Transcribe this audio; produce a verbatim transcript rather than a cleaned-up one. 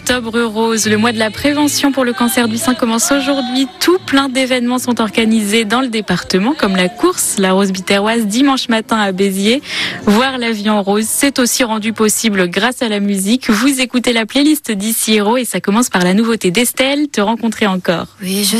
Octobre rose, le mois de la prévention pour le cancer du sein commence aujourd'hui. Tout plein d'événements sont organisés dans le département, comme la course, la rose biterroise, dimanche matin à Béziers. Voir la vie en rose, c'est aussi rendu possible grâce à la musique. Vous écoutez la playlist d'Ici Héros et ça commence par la nouveauté d'Estelle, Te rencontrer encore. Oui, je